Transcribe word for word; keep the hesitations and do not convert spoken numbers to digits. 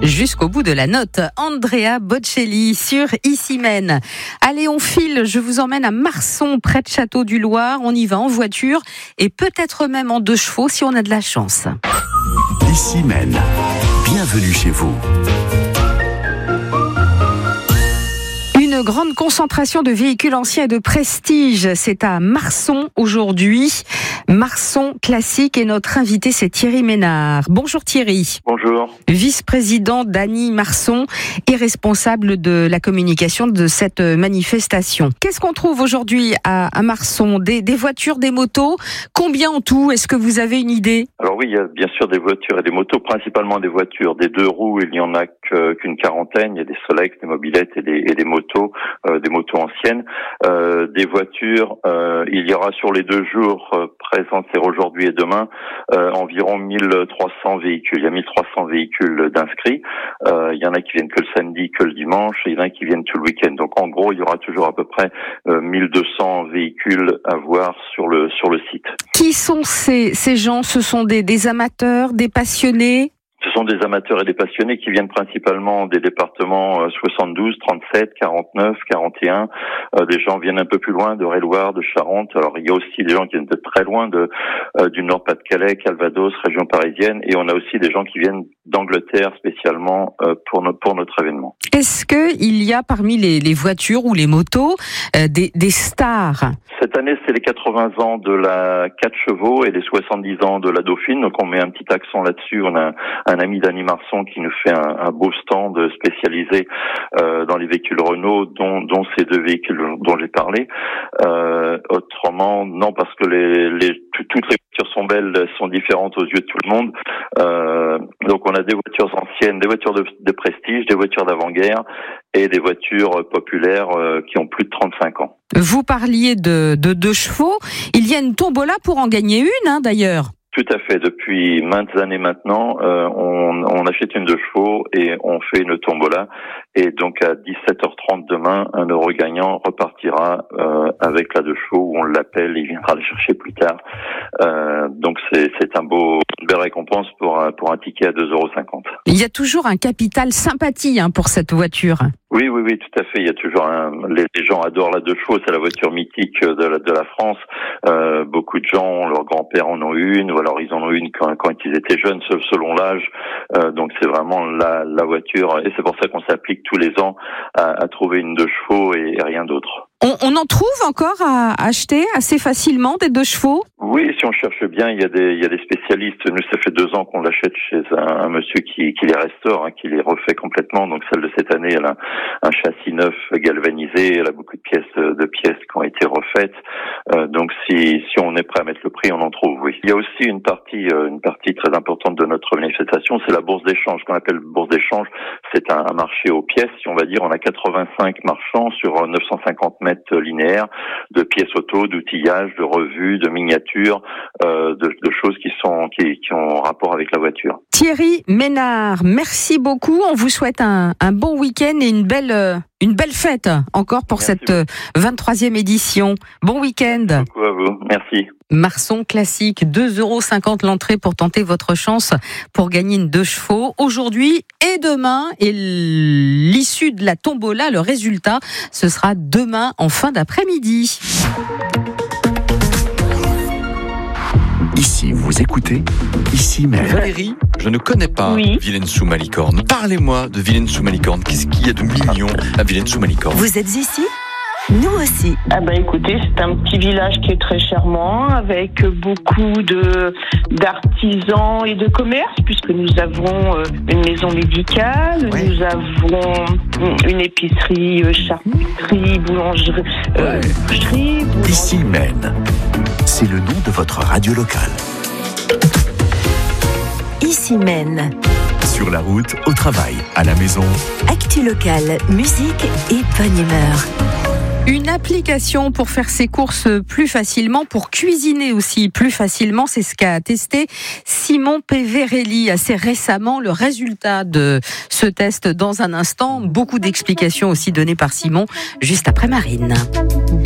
jusqu'au bout de la note. Andrea Bocelli sur Issy-Mène. Allez, on file, je vous emmène à Marson, près de Château-du-Loir. On y va en voiture et peut-être même en deux chevaux si on a de la chance. Issy-Mène, bienvenue chez vous. Une grande concentration de véhicules anciens et de prestige, c'est à Marson aujourd'hui. Marson Classique et notre invité c'est Thierry Ménard. Bonjour Thierry. Bonjour. Vice-président d'Annie Marson et responsable de la communication de cette manifestation. Qu'est-ce qu'on trouve aujourd'hui à, à Marson ? des, des voitures, des motos ? Combien en tout ? Est-ce que vous avez une idée ? Alors oui, il y a bien sûr des voitures et des motos, principalement des voitures. Des deux roues, il n'y en a que, qu'une quarantaine. Il y a des Solex, des mobylettes et des, et des motos, euh, des motos anciennes. Euh, des voitures, euh, il y aura sur les deux jours euh, présents, c'est aujourd'hui et demain, euh, environ mille trois cents véhicules. Il y a mille trois cents véhicules d'inscrits. Euh, il y en a qui viennent que le samedi, que le dimanche, et il y en a qui viennent tout le week-end. Donc en gros, il y aura toujours à peu près euh, mille deux cents véhicules à voir sur le sur le site. Qui sont ces ces gens ? Ce sont des des amateurs, des passionnés ? Ce sont des amateurs et des passionnés qui viennent principalement des départements soixante-douze, trente-sept, quarante-neuf, quarante et un. Euh, des gens viennent un peu plus loin, de Eure-et-Loir, de Charente. Alors il y a aussi des gens qui viennent de très loin, de euh, du Nord-Pas-de-Calais, Calvados, région parisienne. Et on a aussi des gens qui viennent d'Angleterre spécialement euh, pour, notre, pour notre événement. Est-ce qu'il y a parmi les, les voitures ou les motos euh, des, des stars ? Cette année, c'est les quatre-vingts ans de la quatre chevaux et les soixante-dix ans de la Dauphine. Donc, on met un petit accent là-dessus. On a un, un ami d'Annie Marson qui nous fait un, un beau stand spécialisé euh, dans les véhicules Renault, dont, dont ces deux véhicules dont j'ai parlé. Euh, autrement, non, parce que les, les tout, toutes les voitures sont belles, sont différentes aux yeux de tout le monde. Euh, donc, on a des voitures anciennes, des voitures de, de prestige, des voitures d'avant-guerre et des voitures populaires euh, qui ont plus de trente-cinq ans. Vous parliez de, de deux chevaux. Il y a une tombola pour en gagner une, hein, d'ailleurs. Tout à fait. Depuis maintes années maintenant, euh, on, on achète une deux chevaux et on fait une tombola. Et donc à dix-sept heures trente demain, un heureux gagnant repartira euh, avec la deux chevaux où on l'appelle, il viendra le chercher plus tard. Euh, donc c'est, c'est un beau, une belle récompense pour un, pour un ticket à deux euros cinquante. Il y a toujours un capital sympathie hein, pour cette voiture. Oui, oui, oui, tout à fait. Il y a toujours un, les, les gens adorent la deux chevaux, c'est la voiture mythique de la, de la France. Euh, beaucoup de gens, leurs grands-pères en ont une, ou alors ils en ont une quand, quand ils étaient jeunes, selon l'âge. Euh, donc c'est vraiment la, la voiture, et c'est pour ça qu'on s'applique tous les ans à, à trouver une deux chevaux et, et rien d'autre. On, on en trouve encore à acheter assez facilement des deux chevaux ? Oui, si on cherche bien, il y a des, il y a des spécialistes. Nous, ça fait deux ans qu'on l'achète chez un, un monsieur qui, qui les restaure, hein, qui les refait complètement. Donc celle de cette année, elle a un châssis neuf galvanisé, elle a beaucoup de pièces, de pièces qui ont été refaites. Euh, donc si, si on est prêt à mettre le prix, on en trouve, oui. Il y a aussi une partie, une partie très importante de notre manifestation, c'est la bourse d'échange. Ce qu'on appelle bourse d'échange, c'est un, un marché aux pièces. Si on va dire, on a quatre-vingt-cinq marchands sur neuf cent cinquante mètres linéaires de pièces auto, d'outillage, de revues, de miniatures, euh, de, de choses qui sont qui, qui ont rapport avec la voiture. Thierry Ménard, merci beaucoup. On vous souhaite un, un bon week-end et une belle euh, une belle fête encore pour merci cette euh, vingt-troisième édition. Bon week-end. Merci beaucoup à vous. Merci. Marson Classique, deux euros cinquante l'entrée pour tenter votre chance pour gagner une deux chevaux aujourd'hui et demain. Et l'issue de la tombola, le résultat, ce sera demain en fin d'après-midi. Ici, vous écoutez Issy-Mène. Valérie, je ne connais pas oui. Vilaine sous Malicorne. Parlez-moi de Vilaine sous Malicorne. Qu'est-ce qu'il y a de mignon à Vilaine sous Malicorne ? Vous êtes ici ? Nous aussi. Ah bah écoutez, c'est un petit village qui est très charmant, avec beaucoup de d'artisans et de commerces, puisque nous avons une maison médicale, ouais. Nous avons une épicerie, charcuterie, boulangerie, euh, boucherie. Boulangerie. Issy-Mène, c'est le nom de votre radio locale. Issy-Mène. Sur la route, au travail, à la maison. Actu locale, musique et bonne humeur. Une application pour faire ses courses plus facilement, pour cuisiner aussi plus facilement, c'est ce qu'a testé Simon Peverelli assez récemment. Le résultat de ce test dans un instant, beaucoup d'explications aussi données par Simon juste après Marine.